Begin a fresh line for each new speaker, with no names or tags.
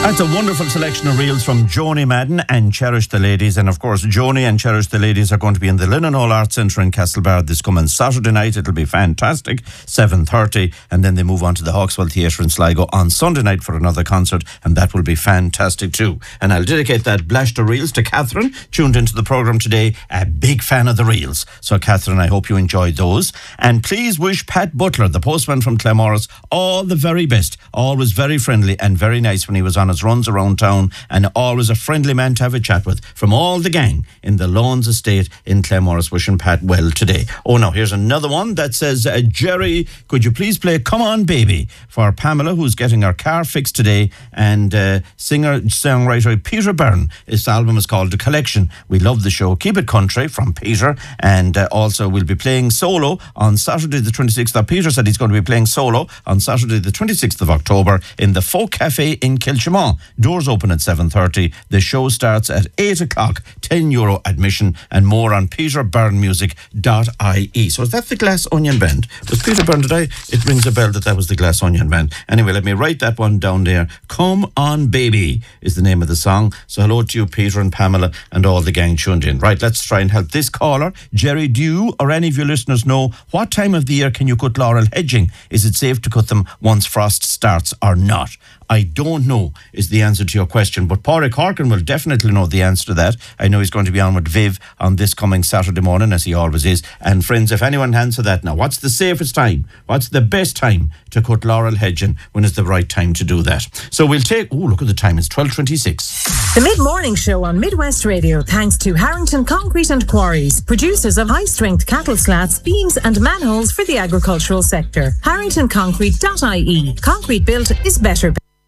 That's a wonderful selection of reels from Joni Madden and Cherish the Ladies. And of course, Joni and Cherish the Ladies are going to be in the Linen Hall Arts Centre in Castlebar this coming Saturday night. It'll be fantastic, 7:30. And then they move on to the Hawkswell Theatre in Sligo on Sunday night for another concert. And that will be fantastic too. And I'll dedicate that Blash the Reels to Catherine, tuned into the programme today. A big fan of the reels. So Catherine, I hope you enjoyed those. And please wish Pat Butler, the postman from Claremorris, all the very best. Always very friendly and very nice when he was on his runs around town, and always a friendly man to have a chat with. From all the gang in the Lawns Estate in Claremorris, wishing Pat well today. Oh, no, here's another one that says, Jerry, could you please play Come On Baby for Pamela, who's getting her car fixed today, and singer-songwriter Peter Byrne. His album is called The Collection. We love the show. Keep it country from Peter. And also we'll be playing solo on Saturday the 26th. Peter said he's going to be playing solo on Saturday the 26th of October in the Folk Cafe in Kilchimon. Doors open at 7:30. The show starts at 8 o'clock. €10 admission, and more on peterbyrnemusic.ie. So is that the Glass Onion Band? Was Peter Byrne, it rings a bell that was the Glass Onion Band. Anyway, let me write that one down there. Come On Baby is the name of the song. So hello to you, Peter and Pamela and all the gang tuned in. Right, let's try and help this caller. Jerry, do you or any of your listeners know what time of the year can you cut laurel hedging? Is it safe to cut them once frost starts or not? I don't know is the answer to your question, but Pádraig Corkin will definitely know the answer to that. I know he's going to be on with Viv on this coming Saturday morning, as he always is. And friends, if anyone answer that now, what's the safest time? What's the best time to cut laurel hedging? When is the right time to do that? So we'll take, look at the time, it's 12:26.
The Mid-Morning Show on Midwest Radio, thanks to Harrington Concrete and Quarries, producers of high-strength cattle slats, beams and manholes for the agricultural sector. HarringtonConcrete.ie. Concrete built is better.